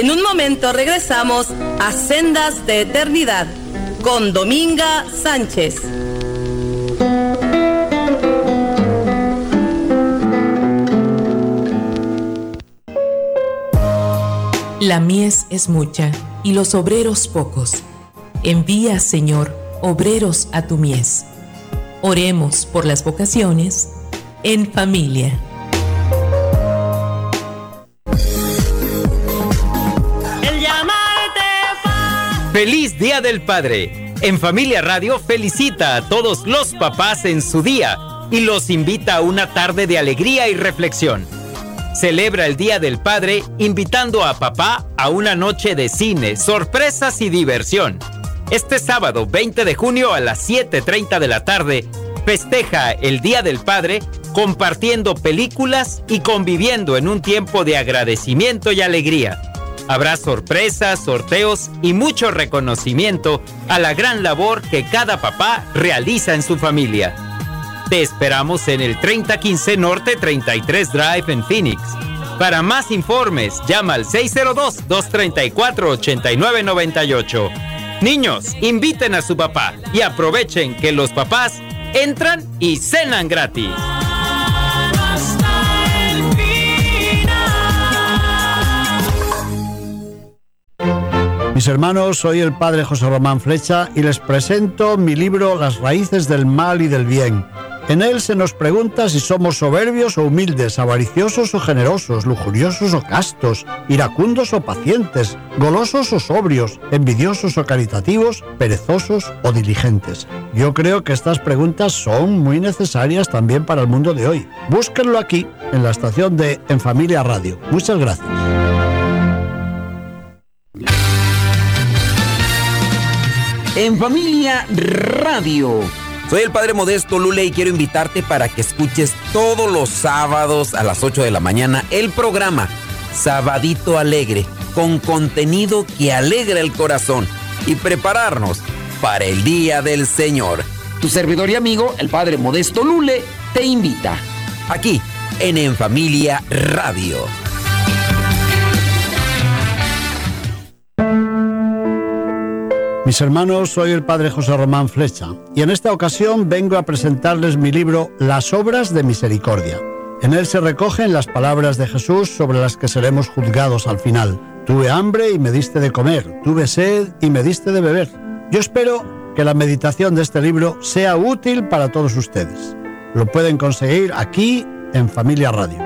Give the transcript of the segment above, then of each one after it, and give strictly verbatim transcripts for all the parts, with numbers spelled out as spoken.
En un momento regresamos a Sendas de Eternidad con Dominga Sánchez. La mies es mucha y los obreros pocos. Envía, Señor, obreros a tu mies. Oremos por las vocaciones en familia. ¡Feliz Día del Padre! En Familia Radio felicita a todos los papás en su día y los invita a una tarde de alegría y reflexión. Celebra el Día del Padre invitando a papá a una noche de cine, sorpresas y diversión. Este sábado veinte de junio a las siete treinta de la tarde, festeja el Día del Padre compartiendo películas y conviviendo en un tiempo de agradecimiento y alegría. Habrá sorpresas, sorteos y mucho reconocimiento a la gran labor que cada papá realiza en su familia. Te esperamos en el treinta quince Norte treinta y tres Drive en Phoenix. Para más informes, llama al seis cero dos, dos tres cuatro, ocho nueve nueve ocho. Niños, inviten a su papá y aprovechen que los papás entran y cenan gratis. Mis hermanos, soy el padre José Román Flecha y les presento mi libro Las raíces del mal y del bien. En él se nos pregunta si somos soberbios o humildes, avariciosos o generosos, lujuriosos o castos, iracundos o pacientes, golosos o sobrios, envidiosos o caritativos, perezosos o diligentes. Yo creo que estas preguntas son muy necesarias también para el mundo de hoy. Búsquenlo aquí, en la estación de En Familia Radio. Muchas gracias. En Familia Radio. Soy el padre Modesto Lule y quiero invitarte para que escuches todos los sábados a las ocho de la mañana el programa Sabadito Alegre, con contenido que alegra el corazón y prepararnos para el Día del Señor. Tu servidor y amigo, el padre Modesto Lule, te invita. Aquí, en En Familia Radio. Mis hermanos, soy el padre José Román Flecha y en esta ocasión vengo a presentarles mi libro Las obras de misericordia. En él se recogen las palabras de Jesús sobre las que seremos juzgados al final. Tuve hambre y me diste de comer, tuve sed y me diste de beber. Yo espero que la meditación de este libro sea útil para todos ustedes. Lo pueden conseguir aquí en Familia Radio.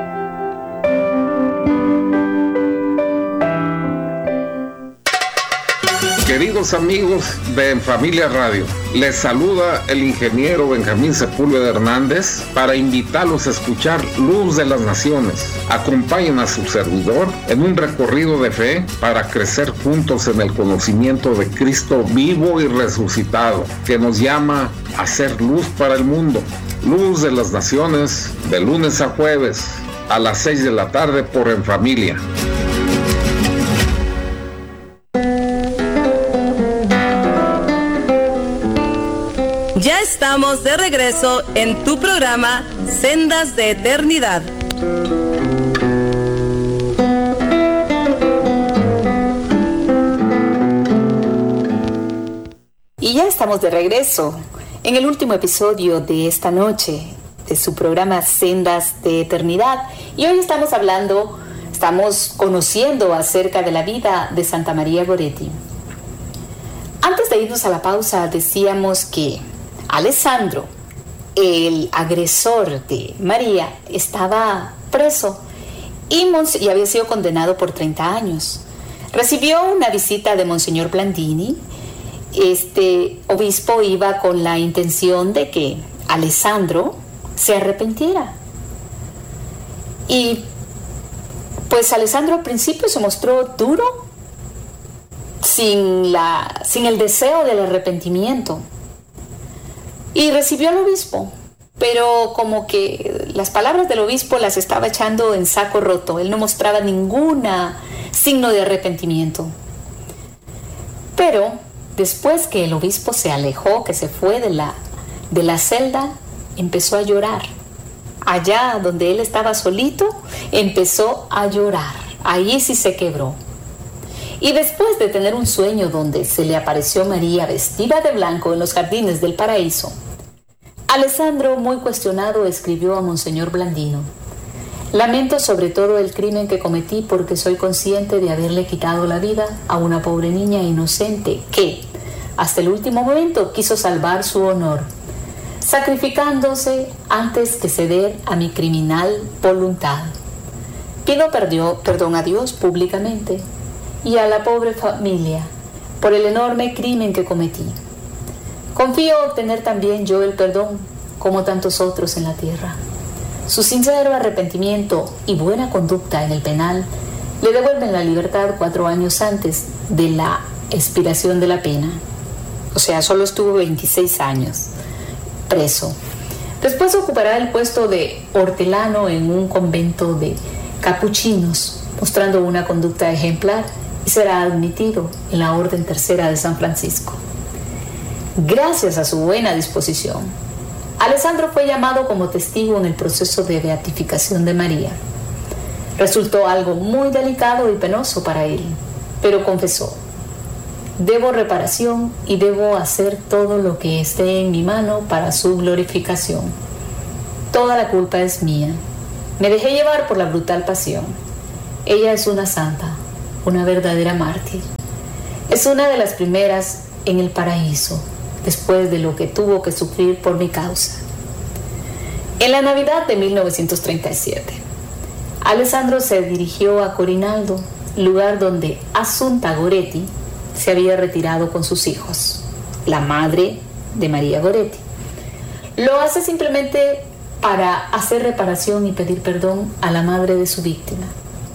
Queridos amigos de En Familia Radio, les saluda el ingeniero Benjamín Sepúlveda Hernández para invitarlos a escuchar Luz de las Naciones. Acompañen a su servidor en un recorrido de fe para crecer juntos en el conocimiento de Cristo vivo y resucitado, que nos llama a ser luz para el mundo. Luz de las Naciones, de lunes a jueves, a las seis de la tarde por En Familia. Ya estamos de regreso en tu programa Sendas de Eternidad. Y ya estamos de regreso en el último episodio de esta noche de su programa Sendas de Eternidad. Y hoy estamos hablando, estamos conociendo acerca de la vida de Santa María Goretti. Antes de irnos a la pausa, decíamos que Alessandro, el agresor de María, estaba preso y, Mons- y había sido condenado por treinta años. Recibió una visita de Monseñor Blandini. Este obispo iba con la intención de que Alessandro se arrepintiera. Y pues Alessandro al principio se mostró duro, sin, la, sin el deseo del arrepentimiento. Y recibió al obispo, pero como que las palabras del obispo las estaba echando en saco roto. Él no mostraba ningún signo de arrepentimiento. Pero después que el obispo se alejó, que se fue de la, de la celda, empezó a llorar. Allá donde él estaba solito, empezó a llorar. Ahí sí se quebró. Y después de tener un sueño donde se le apareció María vestida de blanco en los jardines del paraíso, Alessandro, muy cuestionado, escribió a Monseñor Blandino: lamento sobre todo el crimen que cometí porque soy consciente de haberle quitado la vida a una pobre niña inocente que, hasta el último momento, quiso salvar su honor, sacrificándose antes que ceder a mi criminal voluntad. Pido perdió, perdón a Dios públicamente y a la pobre familia por el enorme crimen que cometí. Confío obtener también yo el perdón, como tantos otros en la tierra. Su sincero arrepentimiento y buena conducta en el penal le devuelven la libertad cuatro años antes de la expiración de la pena. O sea, solo estuvo veintiséis años preso. Después ocupará el puesto de hortelano en un convento de capuchinos, mostrando una conducta ejemplar, y será admitido en la Orden Tercera de San Francisco. Gracias a su buena disposición, Alessandro fue llamado como testigo en el proceso de beatificación de María. Resultó algo muy delicado y penoso para él, pero confesó: debo reparación y debo hacer todo lo que esté en mi mano para su glorificación. Toda la culpa es mía. Me dejé llevar por la brutal pasión. Ella es una santa, una verdadera mártir. Es una de las primeras en el paraíso, después de lo que tuvo que sufrir por mi causa. En la Navidad de mil novecientos treinta y siete, Alessandro se dirigió a Corinaldo, lugar donde Assunta Goretti se había retirado con sus hijos, la madre de María Goretti. Lo hace simplemente para hacer reparación y pedir perdón a la madre de su víctima.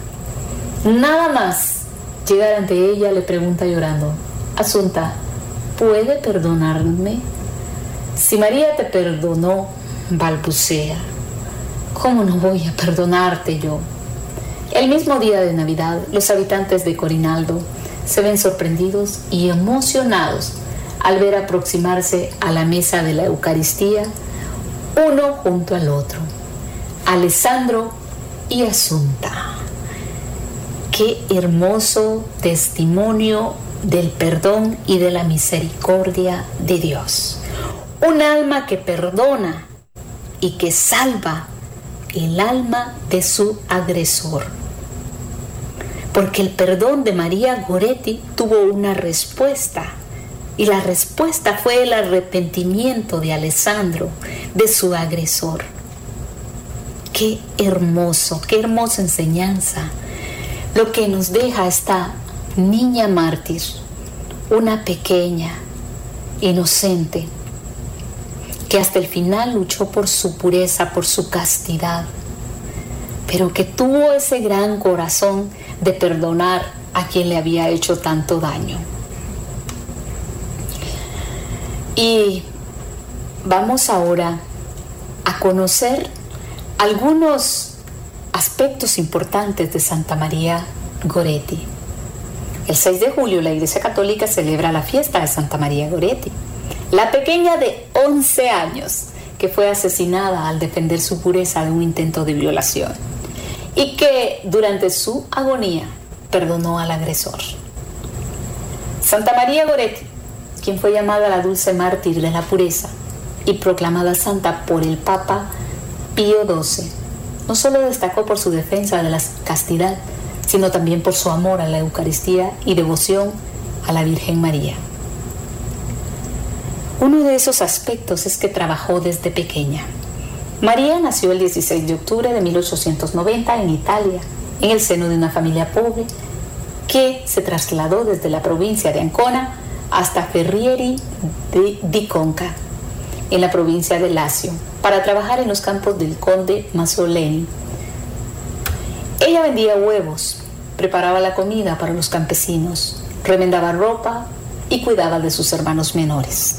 Nada más llegar ante ella, le pregunta llorando: Assunta, ¿puede perdonarme? Si María te perdonó, balbucea, ¿cómo no voy a perdonarte yo? El mismo día de Navidad, los habitantes de Corinaldo se ven sorprendidos y emocionados al ver aproximarse a la mesa de la Eucaristía uno junto al otro, Alessandro y Assunta. Qué hermoso testimonio del perdón y de la misericordia de Dios. Un alma que perdona y que salva el alma de su agresor. Porque el perdón de María Goretti tuvo una respuesta, y la respuesta fue el arrepentimiento de Alessandro, de su agresor. Qué hermoso, qué hermosa enseñanza lo que nos deja esta niña mártir, una pequeña, inocente, que hasta el final luchó por su pureza, por su castidad, pero que tuvo ese gran corazón de perdonar a quien le había hecho tanto daño. Y vamos ahora a conocer algunos aspectos importantes de Santa María Goretti. El seis de julio la Iglesia Católica celebra la fiesta de Santa María Goretti, la pequeña de once años que fue asesinada al defender su pureza de un intento de violación y que durante su agonía perdonó al agresor. Santa María Goretti, quien fue llamada la dulce mártir de la pureza y proclamada santa por el Papa Pío doce, no solo destacó por su defensa de la castidad, sino también por su amor a la Eucaristía y devoción a la Virgen María. Uno de esos aspectos es que trabajó desde pequeña. María nació el dieciséis de octubre de mil ochocientos noventa en Italia, en el seno de una familia pobre que se trasladó desde la provincia de Ancona hasta Ferrieri di Conca, en la provincia de Lazio, para trabajar en los campos del conde Masoleni. Ella vendía huevos, preparaba la comida para los campesinos, remendaba ropa y cuidaba de sus hermanos menores.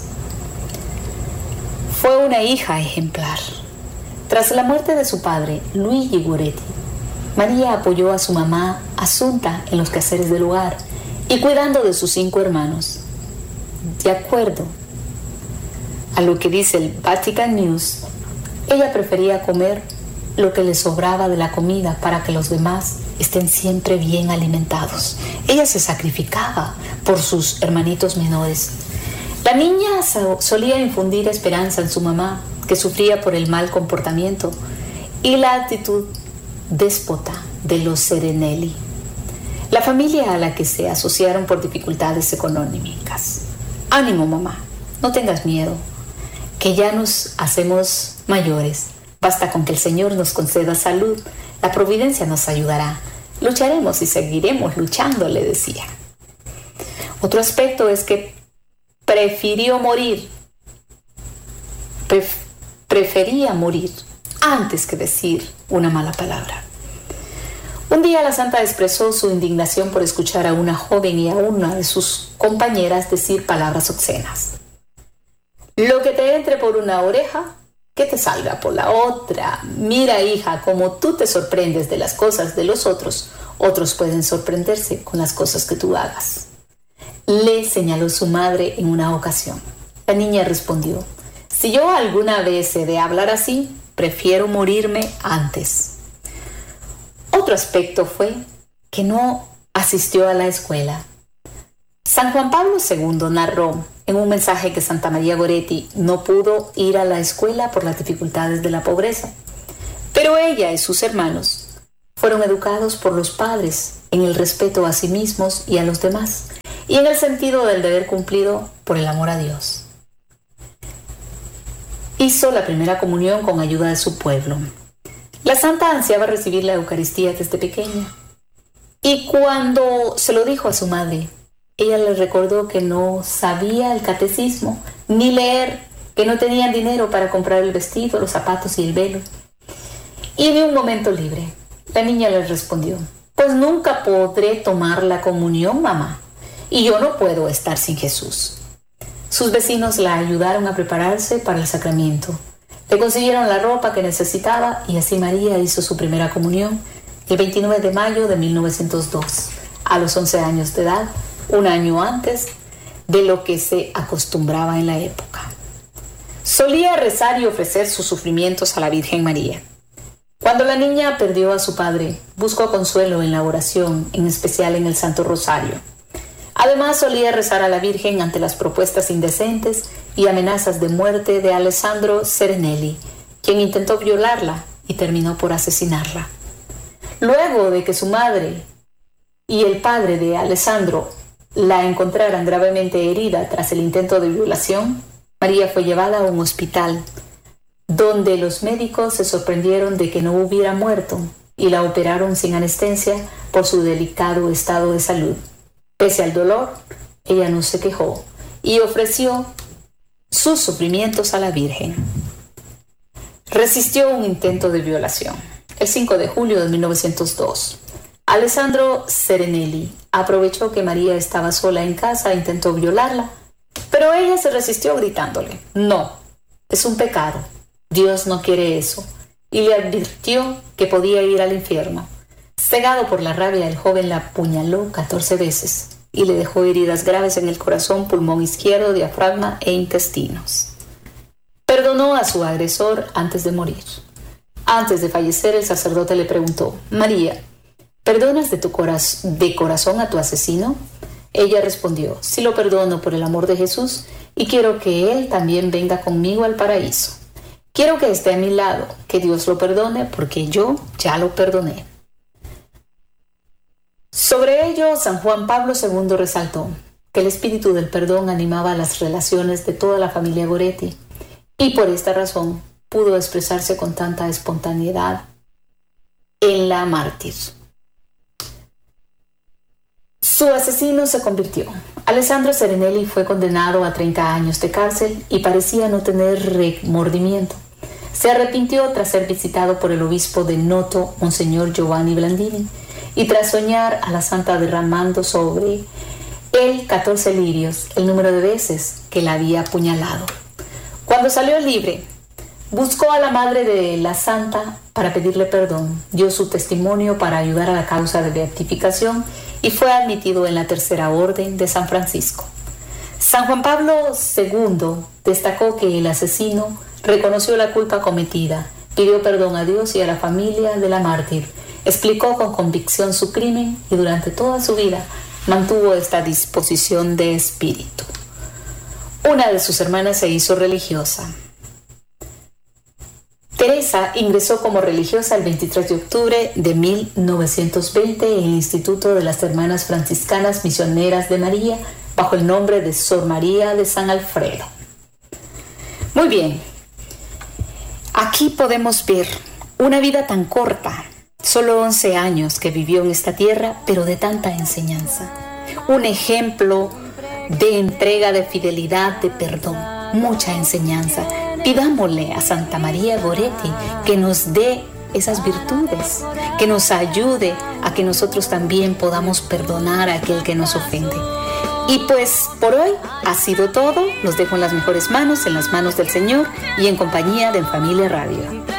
Fue una hija ejemplar. Tras la muerte de su padre, Luigi Goretti, María apoyó a su mamá Assunta en los quehaceres del hogar y cuidando de sus cinco hermanos. De acuerdo a lo que dice el Vatican News, ella prefería comer lo que le sobraba de la comida para que los demás estén siempre bien alimentados. Ella se sacrificaba por sus hermanitos menores. La niña solía infundir esperanza en su mamá, que sufría por el mal comportamiento y la actitud déspota de los Serenelli, la familia a la que se asociaron por dificultades económicas. Ánimo, mamá, no tengas miedo, que ya nos hacemos mayores. Basta con que el Señor nos conceda salud, la providencia nos ayudará. Lucharemos y seguiremos luchando, le decía. Otro aspecto es que prefirió morir, pref- prefería morir antes que decir una mala palabra. Un día la santa expresó su indignación por escuchar a una joven y a una de sus compañeras decir palabras obscenas. Lo que te entre por una oreja, que te salga por la otra. Mira, hija, como tú te sorprendes de las cosas de los otros, otros pueden sorprenderse con las cosas que tú hagas. Le señaló su madre en una ocasión. La niña respondió, si yo alguna vez he de hablar así, prefiero morirme antes. Otro aspecto fue que no asistió a la escuela. San Juan Pablo segundo narró en un mensaje que Santa María Goretti no pudo ir a la escuela por las dificultades de la pobreza, pero ella y sus hermanos fueron educados por los padres en el respeto a sí mismos y a los demás, y en el sentido del deber cumplido por el amor a Dios. Hizo la primera comunión con ayuda de su pueblo. La santa ansiaba recibir la Eucaristía desde pequeña, y cuando se lo dijo a su madre, ella le recordó que no sabía el catecismo ni leer, que no tenían dinero para comprar el vestido, los zapatos y el velo. Y de un momento libre, la niña le respondió, pues nunca podré tomar la comunión, mamá, y yo no puedo estar sin Jesús. Sus vecinos la ayudaron a prepararse para el sacramento. Le consiguieron la ropa que necesitaba y así María hizo su primera comunión el veintinueve de mayo de mil novecientos dos, a los once años de edad, un año antes de lo que se acostumbraba en la época. Solía rezar y ofrecer sus sufrimientos a la Virgen María. Cuando la niña perdió a su padre, buscó consuelo en la oración, en especial en el Santo Rosario. Además, solía rezar a la Virgen ante las propuestas indecentes y amenazas de muerte de Alessandro Serenelli, quien intentó violarla y terminó por asesinarla. Luego de que su madre y el padre de Alessandro la encontraran gravemente herida tras el intento de violación, María fue llevada a un hospital, donde los médicos se sorprendieron de que no hubiera muerto y la operaron sin anestesia por su delicado estado de salud. Pese al dolor, ella no se quejó y ofreció sus sufrimientos a la Virgen. Resistió un intento de violación. El cinco de julio de mil novecientos dos, Alessandro Serenelli aprovechó que María estaba sola en casa e intentó violarla, pero ella se resistió gritándole, no, es un pecado, Dios no quiere eso, y le advirtió que podía ir al infierno. Cegado por la rabia, el joven la apuñaló catorce veces y le dejó heridas graves en el corazón, pulmón izquierdo, diafragma e intestinos. Perdonó a su agresor antes de morir. Antes de fallecer, el sacerdote le preguntó, María, ¿perdonas de, tu coraz- de corazón a tu asesino? Ella respondió, sí lo perdono por el amor de Jesús y quiero que Él también venga conmigo al paraíso. Quiero que esté a mi lado, que Dios lo perdone porque yo ya lo perdoné. Sobre ello, San Juan Pablo segundo resaltó que el espíritu del perdón animaba las relaciones de toda la familia Goretti y por esta razón pudo expresarse con tanta espontaneidad en la mártir. Su asesino se convirtió. Alessandro Serenelli fue condenado a treinta años de cárcel y parecía no tener remordimiento. Se arrepintió tras ser visitado por el obispo de Noto, Monseñor Giovanni Blandini, y tras soñar a la santa derramando sobre él catorce lirios, el número de veces que la había apuñalado. Cuando salió libre, buscó a la madre de la santa para pedirle perdón, dio su testimonio para ayudar a la causa de beatificación y fue admitido en la tercera orden de San Francisco. San Juan Pablo segundo destacó que el asesino reconoció la culpa cometida, pidió perdón a Dios y a la familia de la mártir explicó con convicción su crimen y durante toda su vida mantuvo esta disposición de espíritu. Una de sus hermanas se hizo religiosa. Teresa ingresó como religiosa el veintitrés de octubre de mil novecientos veinte en el Instituto de las Hermanas Franciscanas Misioneras de María, bajo el nombre de Sor María de San Alfredo. Muy bien, aquí podemos ver una vida tan corta, solo once años que vivió en esta tierra, pero de tanta enseñanza. Un ejemplo de entrega, de fidelidad, de perdón, mucha enseñanza. Pidámosle a Santa María Goretti que nos dé esas virtudes, que nos ayude a que nosotros también podamos perdonar a aquel que nos ofende. Y pues por hoy ha sido todo. Los dejo en las mejores manos, en las manos del Señor y en compañía de En Familia Radio.